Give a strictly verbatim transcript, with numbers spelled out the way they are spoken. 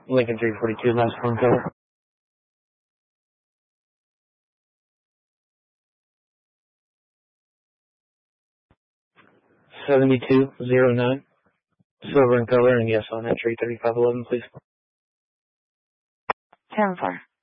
Lincoln three forty-two, last phone color. seventy-two oh nine. Silver in color and yes on entry thirty-five eleven, please. ten four.